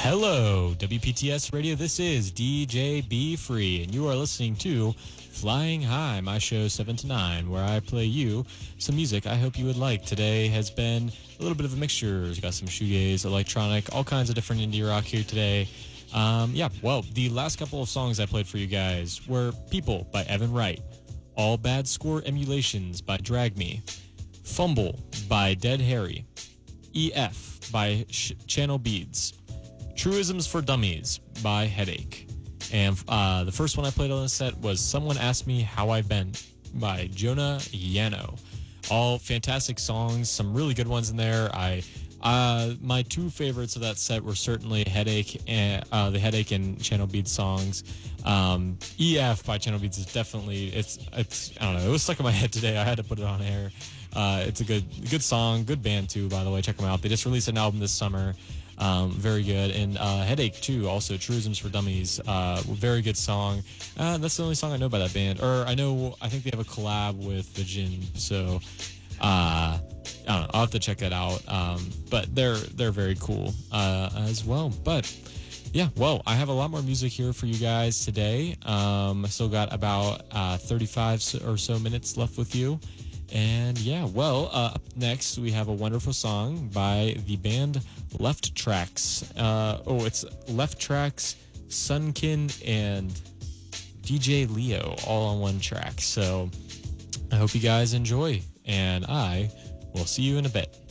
Hello, WPTS Radio. This is DJ B Free, and you are listening to Flying High, my show 7 to 9, where I play you some music I hope you would like. Today has been a little bit of a mixture. We've got some shoegaze, electronic, all kinds of different indie rock here today. The last couple of songs I played for you guys were People by Evan Wright, All Bad Score Emulations by Drag Me, Fumble by Dead Harry, EF by Channel Beads, Truisms for Dummies by Headache. And the first one I played on the set was Someone Asked Me How I've Been by Jonah Yano. All fantastic songs, some really good ones in there. My two favorites of that set were certainly Headache and the Headache and Channel Beads songs. EF by Channel Beads is definitely it's I don't know, it was stuck in my head today. I had to put it on air. It's a good song, good band too, by the way. Check them out. They just released an album this summer. Very good. And Headache too, also Truisms for Dummies, very good song. That's the only song I know by that band, or I think they have a collab with the Gin, so I don't know, I'll have to check that out. But they're very cool as well. But yeah, well, I have a lot more music here for you guys today. I still got about 35 or so minutes left with you. And yeah, well, up next we have a wonderful song by the band Left Tracks. It's Left Tracks, Sunkin, and DJ Leo all on one track. So I hope you guys enjoy, and I will see you in a bit.